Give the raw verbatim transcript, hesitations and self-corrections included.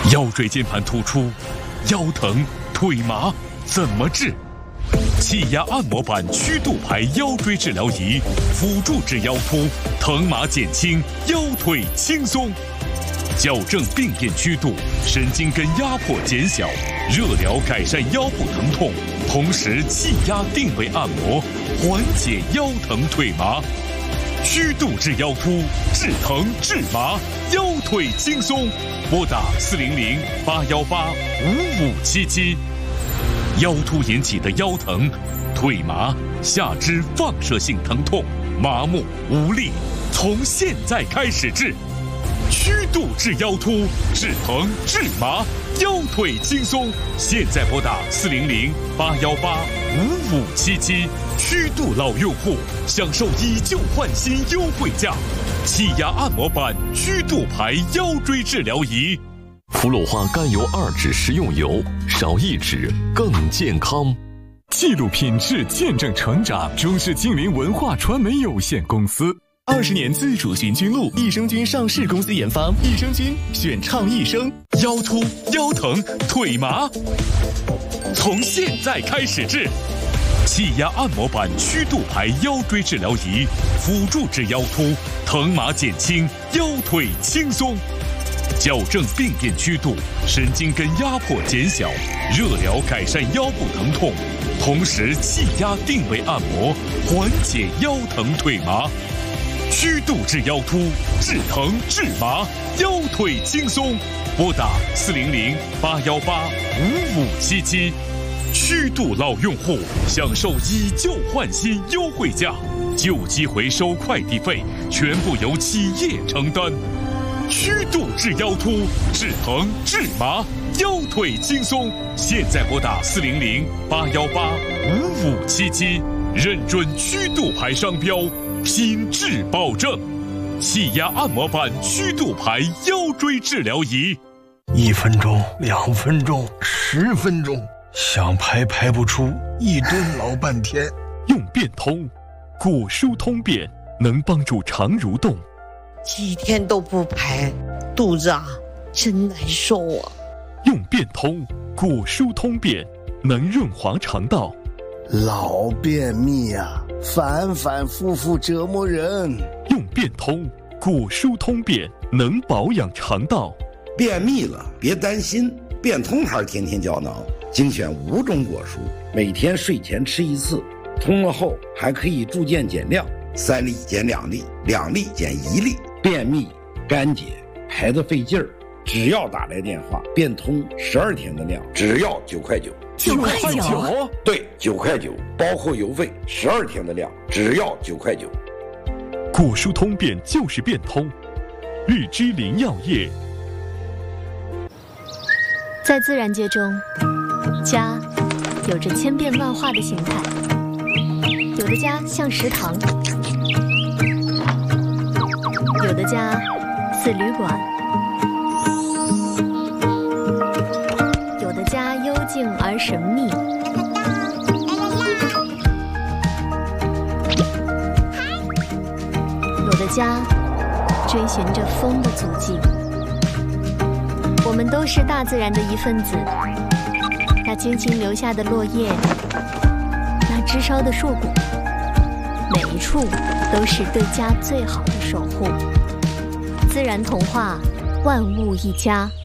腰椎间盘突出、腰疼、腿麻怎么治？气压按摩板曲度牌腰椎治疗仪，辅助治腰突，疼麻减轻，腰腿轻松。矫正病变曲度，神经根压迫减小，热疗改善腰部疼痛，同时气压定位按摩，缓解腰疼腿麻。曲度治腰突，治疼治麻，腰腿轻松。拨打四零零八幺八五五七七。腰突引起的腰疼、腿麻、下肢放射性疼痛、麻木无力，从现在开始治。曲度治腰突，治疼治麻，腰腿轻松。现在拨打四零零八幺八五五七七。曲度老用户享受以旧换新优惠价，气压按摩板曲度牌腰椎治疗仪。 氟鲁化甘油二酯食用油，少一酯更健康。 记录品质，见证成长。中视金陵文化传媒有限公司。二十年自主寻菌露，益生菌上市公司研发，益生菌选畅益生。 腰突、腰疼、腿麻，从现在开始治。气压按摩板曲度牌腰椎治疗仪，辅助治腰突，疼麻减轻，腰腿轻松。矫正病变曲度，神经根压迫减小，热疗改善腰部疼痛，同时气压定位按摩，缓解腰疼腿麻。曲度治腰突，治疼治麻，腰腿轻松。拨打四零零八幺八五五七七。曲度老用户享受以旧换新优惠价，旧机回收快递费全部由企业承担。曲度治腰突，治疼治麻，腰腿轻松。现在拨打四零零八幺八五五七七，认准曲度牌商标，品质保证。气压按摩板曲度牌腰椎治疗仪， 一分钟、两分钟、十分钟，想排排不出，一蹲老半天。 用变通，果蔬通便能帮助肠蠕动。 几天都不排，肚子啊真难受啊。 用变通，果蔬通便能润滑肠道。 老便秘啊，反反复复折磨人。 用变通，果蔬通便能保养肠道。 便秘了别担心，变通牌天天胶囊精选五种果蔬，每天睡前吃一次，通了后还可以逐渐减量，三粒减两粒，两粒减一粒。便秘、干结、排得费劲儿，只要打来电话，变通十二天的量，只要九块九。 九块九？ 对，九块九，包括邮费，十二天的量，只要九块九。 果蔬通便就是变通，日之林药业。 在自然界中，家有着千变万化的形态，有的家像食堂，有的家似旅馆，有的家幽静而神秘，有的家追寻着风的足迹。我们都是大自然的一份子，那精心留下的落叶，那枝梢的硕果，每一处都是对家最好的守护。自然童话，万物一家。